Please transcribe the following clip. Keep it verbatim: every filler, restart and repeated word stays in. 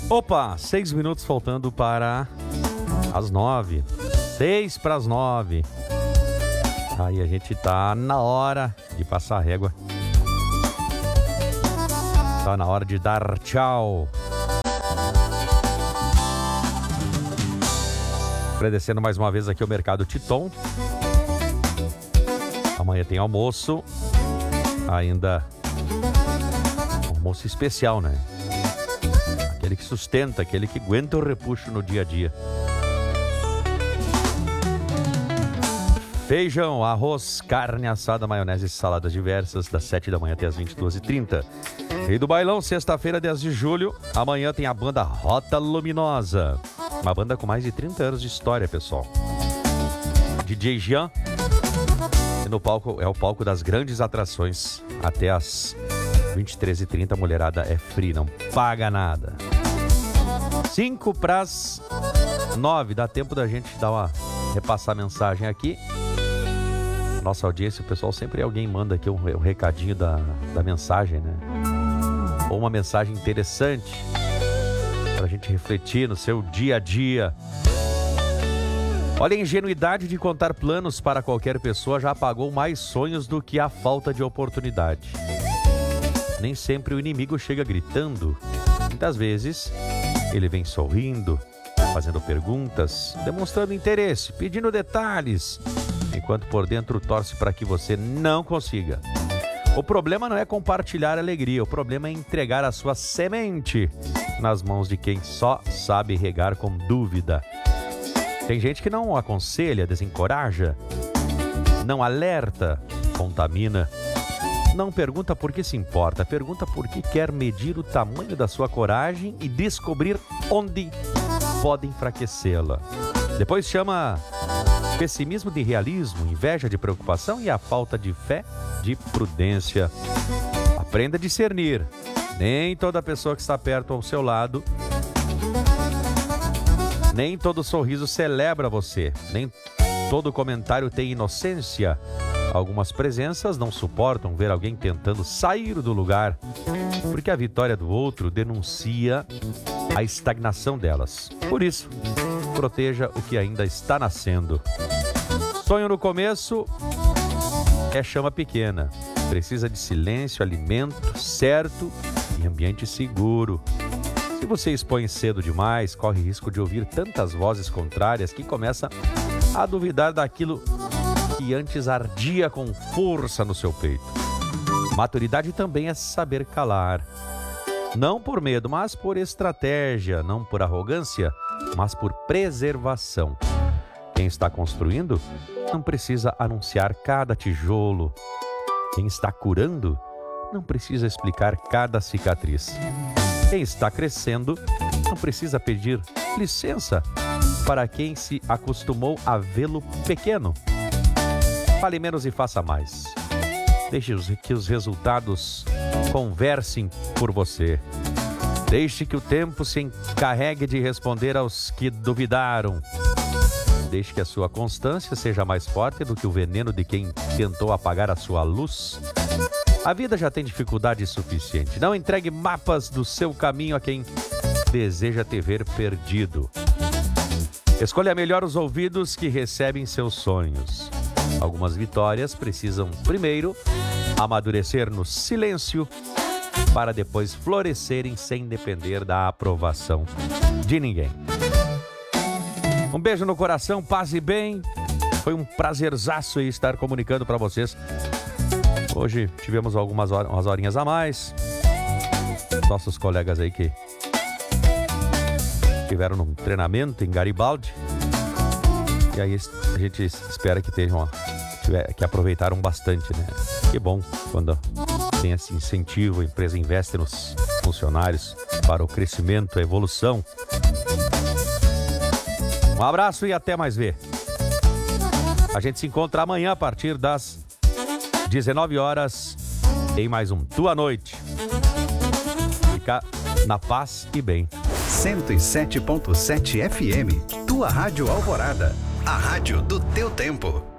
Opa, seis minutos faltando para as nove. Seis para as nove. Aí a gente tá na hora de passar a régua. Tá na hora de dar tchau. Agradecendo mais uma vez aqui o Mercado Titon. Amanhã tem almoço. Ainda um almoço especial, né? Aquele que sustenta, aquele que aguenta o repuxo no dia a dia. Feijão, arroz, carne assada, maionese e saladas diversas, das sete da manhã até as vinte e duas e trinta. Rei do Bailão, sexta-feira, dez de julho. Amanhã tem a banda Rota Luminosa. Uma banda com mais de trinta anos de história, pessoal. D J Jean. E no palco, é o palco das grandes atrações. Até as vinte e três e trinta, a mulherada é free, não paga nada. cinco para as nove, dá tempo da gente dar uma, repassar a mensagem aqui. Nossa audiência, o pessoal sempre alguém manda aqui um, um recadinho da, da mensagem, né? Ou uma mensagem interessante pra gente refletir no seu dia a dia. Olha, a ingenuidade de contar planos para qualquer pessoa já apagou mais sonhos do que a falta de oportunidade. Nem sempre o inimigo chega gritando. Muitas vezes ele vem sorrindo, fazendo perguntas, demonstrando interesse, pedindo detalhes, enquanto por dentro torce para que você não consiga. O problema não é compartilhar a alegria, o problema é entregar a sua semente nas mãos de quem só sabe regar com dúvida. Tem gente que não aconselha, desencoraja, não alerta, contamina. Não pergunta por que se importa, pergunta por que quer medir o tamanho da sua coragem e descobrir onde pode enfraquecê-la. Depois chama pessimismo de realismo, inveja de preocupação e a falta de fé de prudência. Aprenda a discernir. Nem toda pessoa que está perto ao seu lado, nem todo sorriso celebra você, nem todo comentário tem inocência. Algumas presenças não suportam ver alguém tentando sair do lugar, porque a vitória do outro denuncia a estagnação delas. Por isso, proteja o que ainda está nascendo. Sonho no começo é chama pequena. Precisa de silêncio, alimento certo e ambiente seguro. Se você expõe cedo demais, corre risco de ouvir tantas vozes contrárias que começa a duvidar daquilo que antes ardia com força no seu peito. Maturidade também é saber calar. Não por medo, mas por estratégia. Não por arrogância, mas por preservação. Quem está construindo não precisa anunciar cada tijolo. Quem está curando não precisa explicar cada cicatriz. Quem está crescendo não precisa pedir licença para quem se acostumou a vê-lo pequeno. Fale menos e faça mais. Deixe que os resultados conversem por você. Deixe que o tempo se encarregue de responder aos que duvidaram. Deixe que a sua constância seja mais forte do que o veneno de quem tentou apagar a sua luz. A vida já tem dificuldade suficiente. Não entregue mapas do seu caminho a quem deseja te ver perdido. Escolha melhor os ouvidos que recebem seus sonhos. Algumas vitórias precisam, primeiro, amadurecer no silêncio para depois florescerem sem depender da aprovação de ninguém. Um beijo no coração, paz e bem. Foi um prazerzaço estar comunicando para vocês. Hoje tivemos algumas horas, umas horinhas a mais. Nossos colegas aí que tiveram num treinamento em Garibaldi. E aí a gente espera que tenham, que aproveitaram bastante, né? Que bom quando tem esse incentivo, a empresa investe nos funcionários para o crescimento, a evolução. Um abraço e até mais ver. A gente se encontra amanhã a partir das dezenove horas em mais um Tua Noite. Fica na paz e bem. cento e sete ponto sete F M, Tua Rádio Alvorada, a rádio do teu tempo.